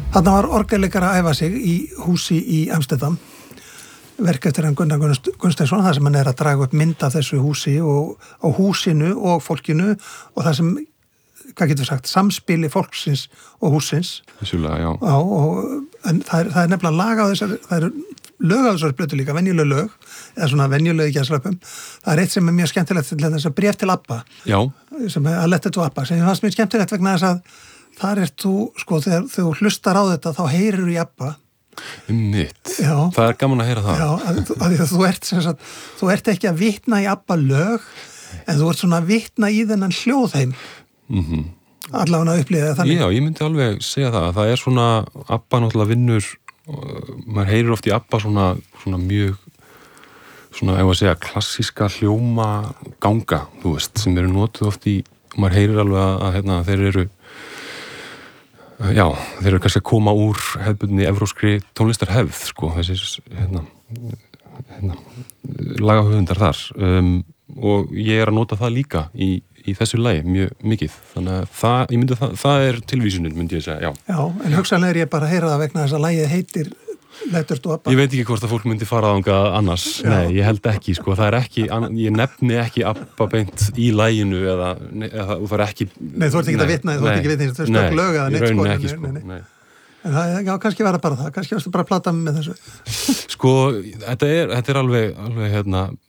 Þarna var orgelleikari að æfa sig í húsi í Amsterdam, verk eftir hann Gunnar Gunnsteinsson, þar sem hann að draga upp mynd af þessu húsi og á húsinu og fólkinu og það sem, hvað getur við sagt, samspili fólksins og húsins. Vissulega, já. En það er nefnilega lag á þessari, það eru lög á þessari plötu líka, venjuleg lög, eða svona venjuleg í gæsröpum. Það er eitt sem er mjög skemmtilegt, þess að bréf til Abba, Já. sem er að letta til Abba, sem fannst mjög skemmtilegt vegna þess að þar þú, sko, þegar þú hlustar á þetta, þá heyrir þú í Abba. Mitt. Já. Það er gaman að heyra það. Já, að þú ert sem sagt, þú ert ekki að vitna í Abba lög, en þú ert svona að vitna í þennan hljóðheim. Allavega upplýðið þannig. Já, ég myndi alveg segja það. Það er svona, Abba náttúrulega vinnur, maður heyrir oft í Abba svona mjög, svona, ef að segja, klassíska hljóma ganga, þú veist, sem eru notuð oft í, maður heyrir alveg að þeir eru kannski að koma úr hefðbundinni evrópskri tónlistarhefð, sko, þessir lagahöfundar þar og ég er að nota það líka í þessu lagi mjög mikið, þannig að það er tilvísunin, myndi ég segja, já. Já, en hugsanlega er ég bara að heyra það vegna þess að lagið heitir Lettert og Abba. Ég veit ekki hvort að fólk myndi fara þangað annars, nei, ég held ekki, sko, það er ekki, ég nefni ekki Abba beint í laginu eða þú fær ekki... Nei, þú ert ekki að vitna, þú ert ekki að vitna, þú ert stökk lög eða neitt, sko. Nei, ekki, sko, nei. En það, já, kannski verða bara það, kannski varstu bara að plata með þessu. Sko, þetta er alveg